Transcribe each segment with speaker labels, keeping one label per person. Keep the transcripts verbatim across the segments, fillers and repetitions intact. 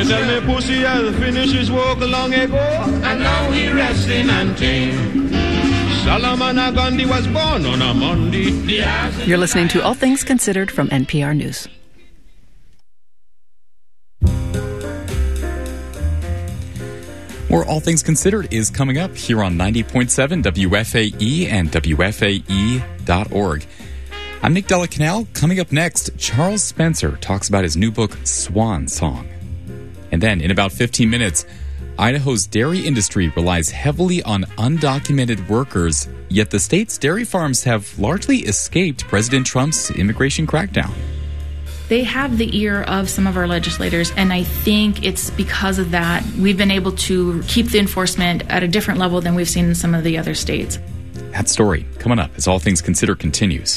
Speaker 1: You tell me pussy has finished his work long ago, and now he resting and tame. Solomon Gandhi was born on a Monday.
Speaker 2: You're listening to All Things Considered from N P R News.
Speaker 3: More All Things Considered is coming up here on ninety point seven W F A E and W F A E dot org. I'm Nick Della Canal. Coming up next, Charles Spencer talks about his new book, Swan Song. And then, in about fifteen minutes, Idaho's dairy industry relies heavily on undocumented workers, yet the state's dairy farms have largely escaped President Trump's immigration crackdown.
Speaker 4: They have the ear of some of our legislators, and I think it's because of that we've been able to keep the enforcement at a different level than we've seen in some of the other states.
Speaker 3: That story coming up as All Things Considered continues.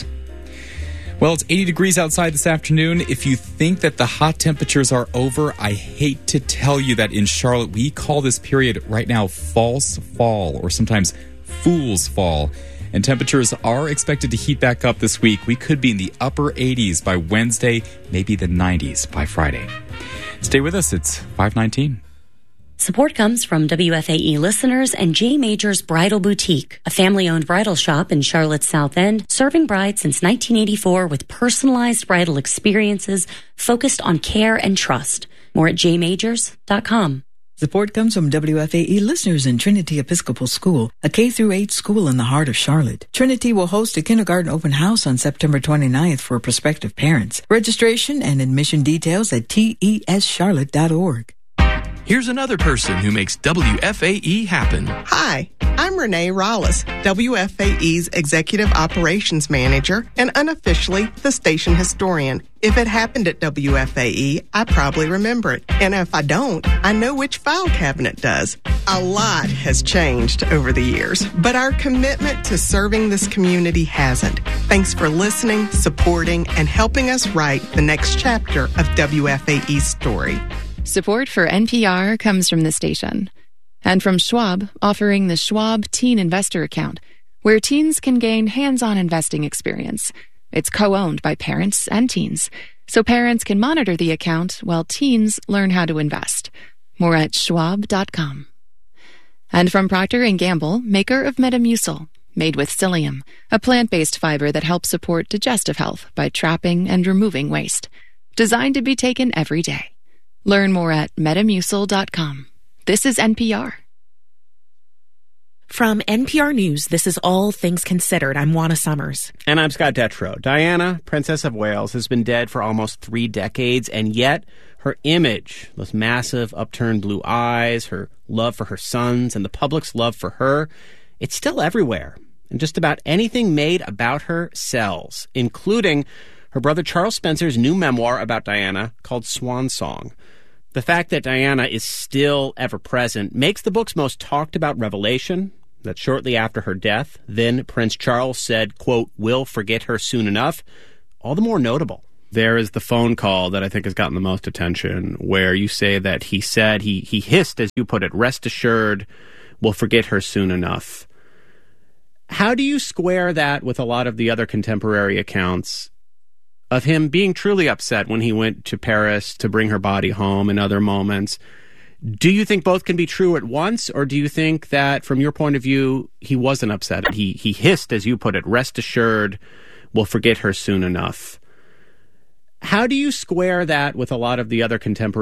Speaker 3: Well, it's eighty degrees outside this afternoon. If you think that the hot temperatures are over, I hate to tell you that in Charlotte, we call this period right now false fall, or sometimes fool's fall. And temperatures are expected to heat back up this week. We could be in the upper eighties by Wednesday, maybe the nineties by Friday. Stay with us. It's five nineteen.
Speaker 5: Support comes from W F A E listeners and J. Major's Bridal Boutique, a family-owned bridal shop in Charlotte's South End, serving brides since nineteen eighty-four with personalized bridal experiences focused on care and trust. More at j majors dot com.
Speaker 6: Support comes from W F A E listeners in Trinity Episcopal School, a K through eight school in the heart of Charlotte. Trinity will host a kindergarten open house on September twenty-ninth for prospective parents. Registration and admission details at T E S charlotte dot org.
Speaker 7: Here's another person who makes W F A E happen.
Speaker 8: Hi, I'm Renee Rollis, W F A E's Executive Operations Manager and unofficially the station historian. If it happened at W F A E, I probably remember it. And if I don't, I know which file cabinet does. A lot has changed over the years, but our commitment to serving this community hasn't. Thanks for listening, supporting, and helping us write the next chapter of W F A E's story.
Speaker 9: Support for N P R comes from the station and from Schwab, offering the Schwab Teen Investor Account, where teens can gain hands-on investing experience. It's co-owned by parents and teens, so parents can monitor the account while teens learn how to invest. More at schwab dot com. And from Procter and Gamble, maker of Metamucil, made with psyllium, a plant-based fiber that helps support digestive health by trapping and removing waste. Designed to be taken every day. Learn more at metamucil dot com. This is N P R.
Speaker 10: From N P R News, this is All Things Considered. I'm Juana Summers.
Speaker 11: And I'm Scott Detrow. Diana, Princess of Wales, has been dead for almost three decades, and yet her image, those massive upturned blue eyes, her love for her sons, and the public's love for her, it's still everywhere. And just about anything made about her sells, including her brother Charles Spencer's new memoir about Diana called Swan Song. The fact that Diana is still ever present makes the book's most talked about revelation that shortly after her death, then Prince Charles said, quote, "We'll forget her soon enough," all the more notable. There is the phone call that I think has gotten the most attention, where you say that he said, he, he hissed, as you put it, "Rest assured, we'll forget her soon enough." How do you square that with a lot of the other contemporary accounts of him being truly upset when he went to Paris to bring her body home and other moments? Do you think both can be true at once, or do you think that, from your point of view, he wasn't upset? He he hissed, as you put it, "Rest assured, we'll forget her soon enough." How do you square that with a lot of the other contemporary